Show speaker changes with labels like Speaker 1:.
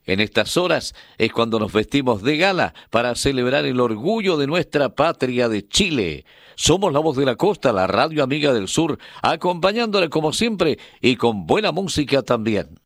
Speaker 1: En estas horas es cuando nos vestimos de gala para celebrar el orgullo de nuestra patria de Chile. Somos la voz de la costa, la radio amiga del sur, acompañándole como siempre y con buena música también.